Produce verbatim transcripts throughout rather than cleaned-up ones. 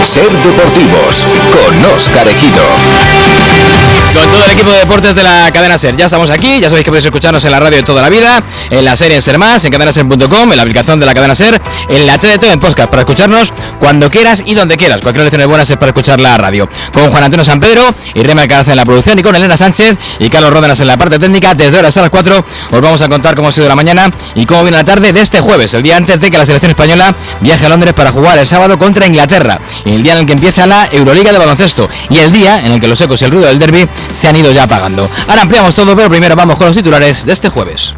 Ser Deportivos con Óscar Ejido. Con todo el equipo de deportes de la cadena SER. Ya estamos aquí, ya sabéis que podéis escucharnos en la radio de toda la vida, en la serie en SER Más, en cadena ser punto com, en la aplicación de la cadena SER, en la T D T en podcast, para escucharnos cuando quieras y donde quieras. Cualquier lección es buena es para escuchar la radio. Con Juan Antonio San Pedro y Rema Alcaraz en la producción, y con Elena Sánchez y Carlos Ródenas en la parte técnica. Desde ahora hasta las cuatro os vamos a contar cómo ha sido la mañana y cómo viene la tarde de este jueves, el día antes de que la selección española viaje a Londres para jugar el sábado contra Inglaterra, y el día en el que empieza la Euroliga de baloncesto, y el día en el que los ecos y el ruido del derbi se han ido ya apagando. Ahora ampliamos todo, pero primero vamos con los titulares de este jueves.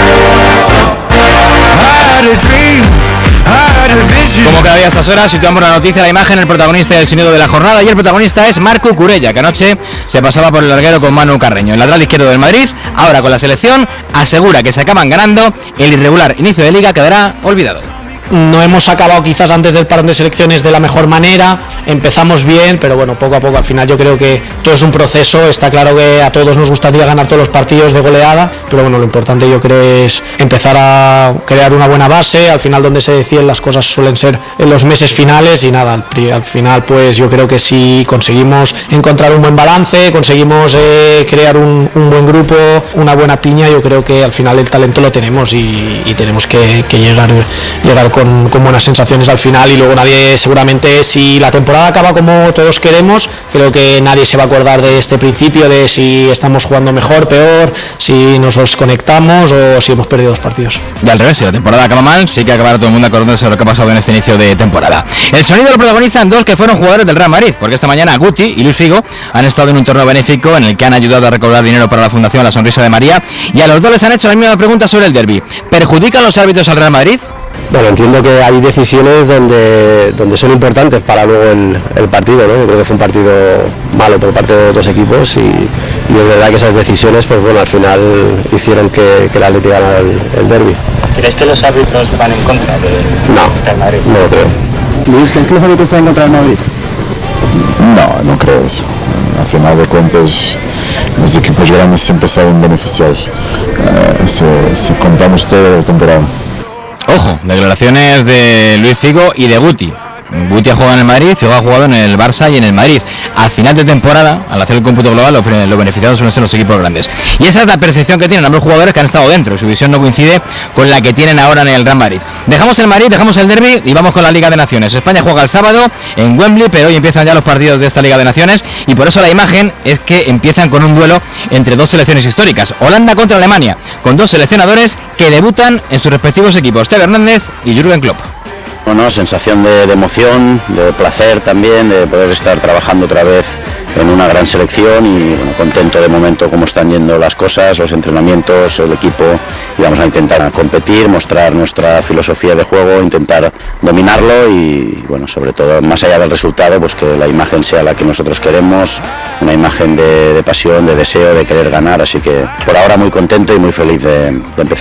Como cada día a estas horas, situamos la noticia, la imagen, el protagonista y el sonido de la jornada, y el protagonista es Marco Curella, que anoche se pasaba por el larguero con Manu Carreño. El lateral izquierdo del Madrid, ahora con la selección, asegura que se acaban ganando, el irregular inicio de liga quedará olvidado. No hemos acabado quizás antes del parón de selecciones de la mejor manera, empezamos bien, pero bueno, poco a poco, al final yo creo que todo es un proceso. Está claro que a todos nos gustaría ganar todos los partidos de goleada, pero bueno, lo importante yo creo es empezar a crear una buena base. Al final donde se deciden las cosas suelen ser en los meses finales, y nada, al, al final pues yo creo que si conseguimos encontrar un buen balance, conseguimos eh, crear un, un buen grupo, una buena piña, yo creo que al final el talento lo tenemos, y, y tenemos que, que llegar, llegar Con, con buenas sensaciones al final. Y luego nadie, seguramente, si la temporada acaba como todos queremos, creo que nadie se va a acordar de este principio, de si estamos jugando mejor, peor, si nos desconectamos o si hemos perdido dos partidos. Y al revés, si la temporada acaba mal, sí que acabará todo el mundo acordándose de lo que ha pasado en este inicio de temporada. El sonido lo protagonizan dos que fueron jugadores del Real Madrid, porque esta mañana Guti y Luis Figo han estado en un torneo benéfico en el que han ayudado a recaudar dinero para la Fundación La Sonrisa de María, y a los dos les han hecho la misma pregunta sobre el derbi. ¿Perjudican los árbitros al Real Madrid? Bueno, entiendo que hay decisiones donde, donde son importantes para luego el, el partido, ¿no? Yo creo que fue un partido malo por parte de los dos equipos, y, y es verdad que esas decisiones, pues bueno, al final hicieron que, que el Atleti ganara el, el derbi. ¿Crees que los árbitros van en contra del no, Real Madrid? No lo creo. Luis, ¿crees que los árbitros están en contra del Madrid? No, no creo eso. Al final de cuentas, los equipos grandes siempre saben beneficiar, eh, si, si contamos toda la temporada. Ojo, declaraciones de Luis Figo y de Guti. Guti ha jugado en el Madrid, Figo ha jugado en el Barça y en el Madrid. Al final de temporada, al hacer el cómputo global, los, los beneficiados suelen ser los equipos grandes. Y esa es la percepción que tienen ambos jugadores que han estado dentro, y su visión no coincide con la que tienen ahora en el Real Madrid. Dejamos el Madrid, dejamos el derbi y vamos con la Liga de Naciones. España juega el sábado en Wembley, pero hoy empiezan ya los partidos de esta Liga de Naciones, y por eso la imagen es que empiezan con un duelo entre dos selecciones históricas. Holanda contra Alemania, con dos seleccionadores que debutan en sus respectivos equipos, Teo Hernández y Jürgen Klopp. Bueno, sensación de, de emoción, de placer también, de poder estar trabajando otra vez en una gran selección, y bueno, contento de momento cómo están yendo las cosas, los entrenamientos, el equipo, y vamos a intentar competir, mostrar nuestra filosofía de juego, intentar dominarlo, y bueno, sobre todo, más allá del resultado, pues que la imagen sea la que nosotros queremos, una imagen de, de pasión, de deseo, de querer ganar, así que por ahora muy contento y muy feliz de, de empezar.